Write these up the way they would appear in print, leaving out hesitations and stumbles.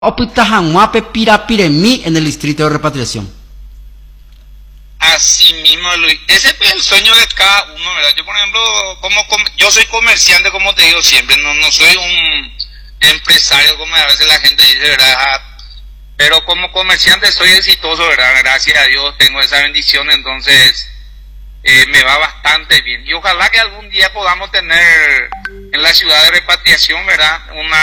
Opitajamuape Pirapiremí en el distrito de repatriación. Así mismo, Luis. Ese es el sueño de cada uno, ¿verdad? Yo, por ejemplo, yo soy comerciante, como te digo siempre, no soy un empresario, como a veces la gente dice, ¿verdad? Pero como comerciante soy exitoso, ¿verdad? Gracias a Dios tengo esa bendición, entonces me va bastante bien. Y ojalá que algún día podamos tener en la ciudad de repatriación, ¿verdad?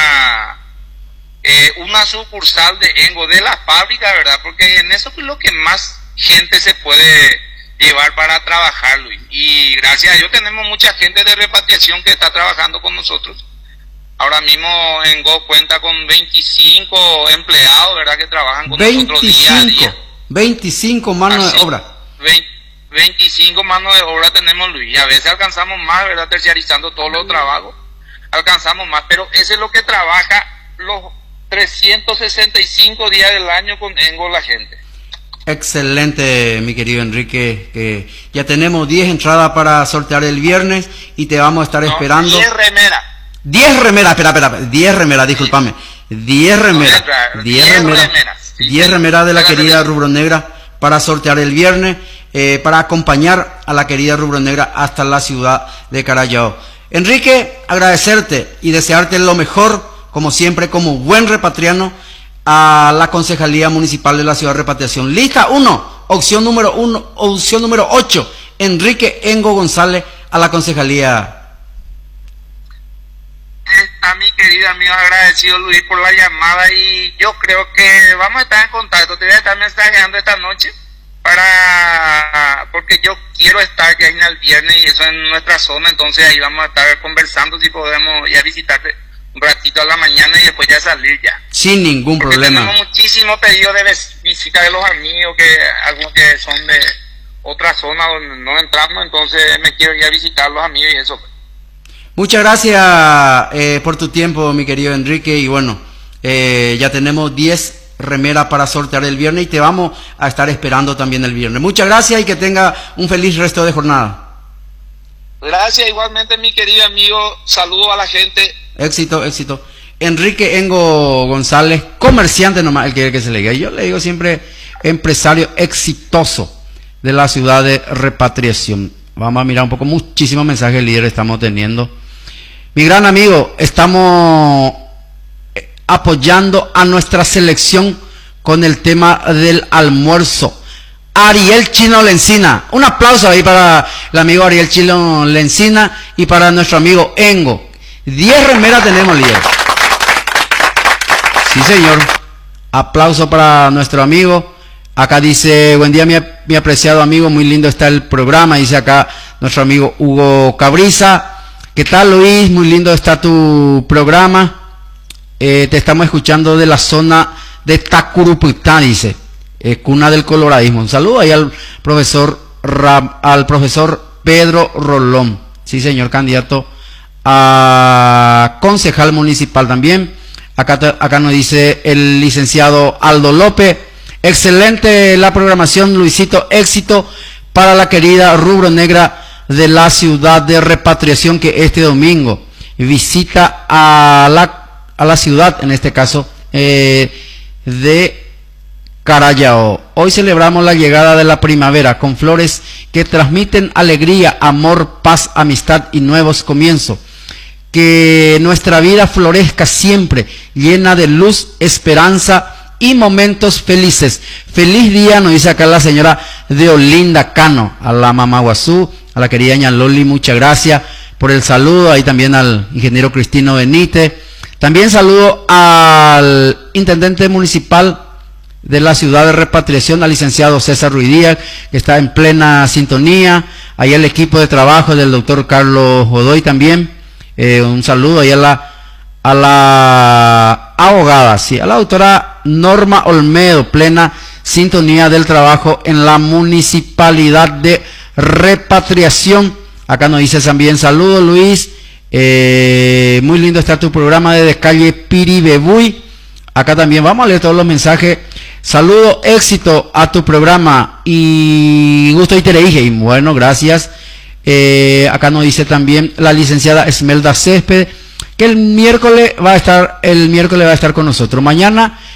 Una sucursal de Engo, de la fábrica, ¿verdad? Porque en eso es lo que más gente se puede llevar para trabajar, Luis. Y gracias a Dios tenemos mucha gente de repatriación que está trabajando con nosotros. Ahora mismo Engo cuenta con 25 empleados, ¿verdad? Que trabajan con nosotros día a día. 25 manos de obra. 25 manos de obra tenemos, Luis. Y a veces alcanzamos más, ¿verdad? Terciarizando todos los trabajos. Alcanzamos más, pero eso es lo que trabaja los 365 días del año con Engo la gente. Excelente, mi querido Enrique, que ya tenemos 10 entradas para sortear el viernes y te vamos a estar esperando. 10 remeras. 10 remeras, espera, 10 remeras, discúlpame. 10 remeras. 10 remeras de la querida Rubro Negra para sortear el viernes, para acompañar a la querida Rubro Negra hasta la ciudad de Carayao. Enrique, agradecerte y desearte lo mejor, como siempre, como buen repatriano, a la Concejalía Municipal de la Ciudad de Repatriación. Lista 1, opción número 8, Enrique Engo González a la Concejalía. A mi querido amigo, agradecido Luis por la llamada, y yo creo que vamos a estar en contacto. Te voy a estar mensajeando esta noche porque yo quiero estar ya en el viernes y eso en nuestra zona, entonces ahí vamos a estar conversando si podemos ir a visitarte un ratito a la mañana y después ya salir ya. Sin ningún problema. Tenemos muchísimos pedidos de visita de los amigos, algunos que son de otra zona donde no entramos, entonces me quiero ir a visitar a los amigos y eso. Muchas gracias por tu tiempo, mi querido Enrique, y bueno, ya tenemos 10 remeras para sortear el viernes y te vamos a estar esperando también el viernes. Muchas gracias y que tenga un feliz resto de jornada. Gracias, igualmente, mi querido amigo. Saludos a la gente. Éxito, éxito. Enrique Engo González, comerciante nomás, el que se le diga. Yo le digo siempre empresario exitoso de la ciudad de repatriación. Vamos a mirar un poco, muchísimos mensajes líderes estamos teniendo. Mi gran amigo, estamos apoyando a nuestra selección con el tema del almuerzo. Ariel Chino Lencina, un aplauso ahí para el amigo Ariel Chino Lencina y para nuestro amigo Engo. 10 remeras tenemos, líder. Sí, señor. Aplauso para nuestro amigo. Acá dice, buen día mi apreciado amigo, muy lindo está el programa. Dice acá nuestro amigo Hugo Cabriza. ¿Qué tal, Luis? Muy lindo está tu programa. Te estamos escuchando de la zona de Tacuruputá, dice. Cuna del coloradismo. Un saludo ahí al profesor Pedro Rolón. Sí, señor, candidato a concejal municipal también. Acá nos dice el licenciado Aldo López. Excelente la programación, Luisito. Éxito para la querida Rubro Negra de la ciudad de repatriación que este domingo visita a la ciudad, en este caso, de Carayao. Hoy celebramos la llegada de la primavera con flores que transmiten alegría, amor, paz, amistad y nuevos comienzos. Que nuestra vida florezca siempre, llena de luz, esperanza y momentos felices. Feliz día, nos dice acá la señora Deolinda Cano, a la mamá Guazú, a la querida ña Loli, muchas gracias por el saludo. Ahí también al ingeniero Cristino Benítez. También saludo al intendente municipal de la ciudad de repatriación, al licenciado César Ruiz Díaz, que está en plena sintonía. Ahí el equipo de trabajo del doctor Carlos Godoy también. Un saludo ahí a la abogada, sí, a la doctora Norma Olmedo, plena sintonía del trabajo en la municipalidad de repatriación. Acá nos dice también, saludos Luis, muy lindo está tu programa desde calle Piribebuy. Acá también vamos a leer todos los mensajes. Saludo, éxito a tu programa y gusto y te le dije. Y bueno, gracias. Acá nos dice también la licenciada Esmelda Césped, que el miércoles va a estar con nosotros. Mañana